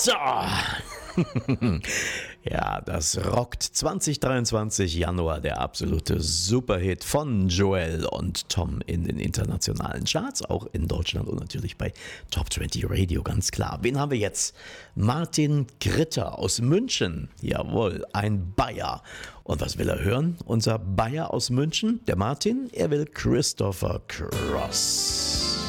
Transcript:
So. Ja, das rockt 2023 Januar, der absolute Superhit von Joel und Tom in den internationalen Charts, auch in Deutschland und natürlich bei Top 20 Radio, ganz klar. Wen haben wir jetzt? Martin Gritter aus München. Jawohl, ein Bayer. Und was will er hören? Unser Bayer aus München, der Martin, er will Christopher Cross.